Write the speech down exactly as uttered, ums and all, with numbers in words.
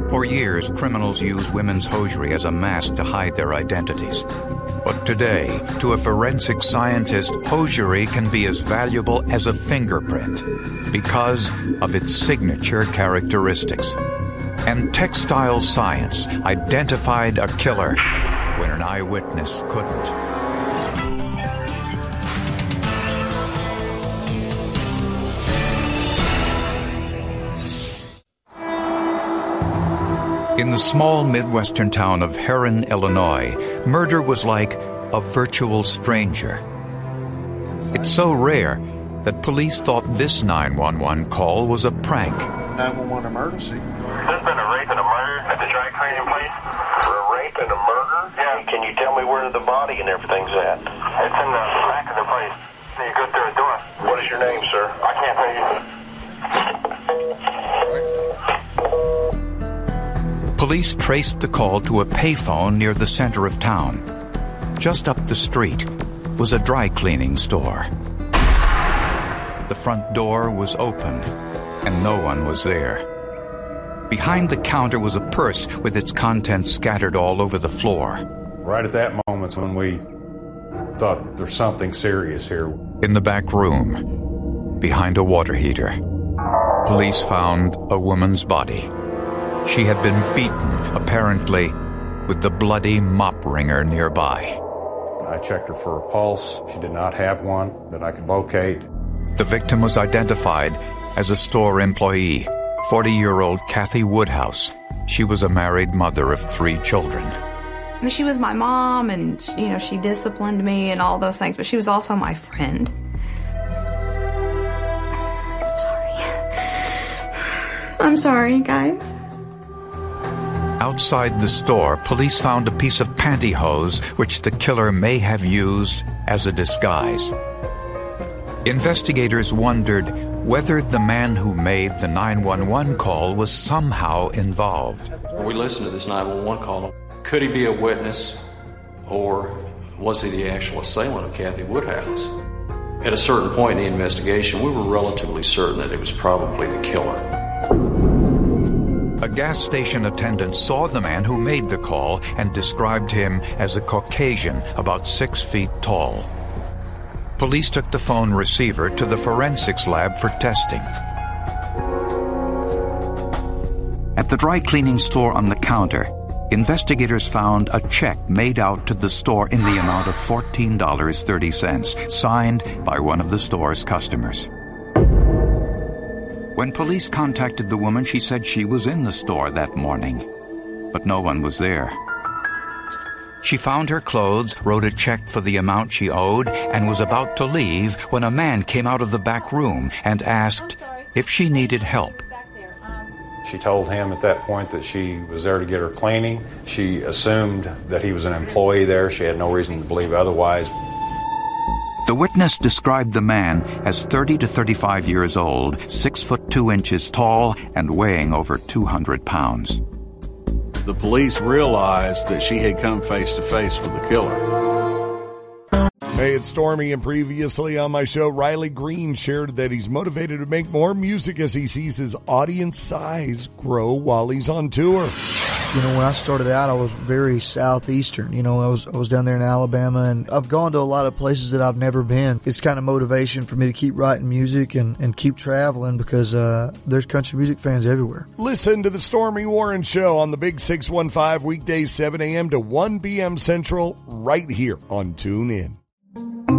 For years, criminals used women's hosiery as a mask to hide their identities. But today, to a forensic scientist, hosiery can be as valuable as a fingerprint because of its signature characteristics. And textile science identified a killer when an eyewitness couldn't. In the small Midwestern town of Herrin, Illinois, murder was like a virtual stranger. It's so rare that police thought this nine one one call was a prank. nine one one emergency. There's been a rape and a murder at the dry cleaning place. For a rape and a murder? Yeah. Can you tell me where the body and everything's at? It's in the back of the place. You go through a door. What is your name, sir? I can't tell you. Police traced the call to a payphone near the center of town. Just up the street was a dry cleaning store. The front door was open, and no one was there. Behind the counter was a purse with its contents scattered all over the floor. Right at that moment when we thought there's something serious here. In the back room, behind a water heater, police found a woman's body. She had been beaten, apparently, with the bloody mop wringer nearby. I checked her for a pulse. She did not have one that I could locate. The victim was identified as a store employee, forty-year-old Kathy Woodhouse. She was a married mother of three children. I mean, she was my mom, and, you know, she disciplined me and all those things, but she was also my friend. Sorry. I'm sorry, guys. Outside the store, police found a piece of pantyhose which the killer may have used as a disguise. Investigators wondered whether the man who made the nine one one call was somehow involved. We listened to this nine one one call. Could he be a witness, or was he the actual assailant of Kathy Woodhouse? At a certain point in the investigation, we were relatively certain that it was probably the killer. A gas station attendant saw the man who made the call and described him as a Caucasian, about six feet tall. Police took the phone receiver to the forensics lab for testing. At the dry cleaning store on the counter, investigators found a check made out to the store in the amount of fourteen dollars and thirty cents, signed by one of the store's customers. When police contacted the woman, she said she was in the store that morning, but no one was there. She found her clothes, wrote a check for the amount she owed, and was about to leave when a man came out of the back room and asked if she needed help. She told him at that point that she was there to get her cleaning. She assumed that he was an employee there. She had no reason to believe otherwise. The witness described the man as thirty to thirty-five years old, six foot two inches tall, and weighing over two hundred pounds. The police realized that she had come face to face with the killer. Hey, it's Stormy, and previously on my show, Riley Green shared that he's motivated to make more music as he sees his audience size grow while he's on tour. You know, when I started out, I was very southeastern. You know, I was I was down there in Alabama, and I've gone to a lot of places that I've never been. It's kind of motivation for me to keep writing music and, and keep traveling because uh, there's country music fans everywhere. Listen to the Stormy Warren Show on the Big six one five, weekdays seven a.m. to one p.m. Central, right here on TuneIn.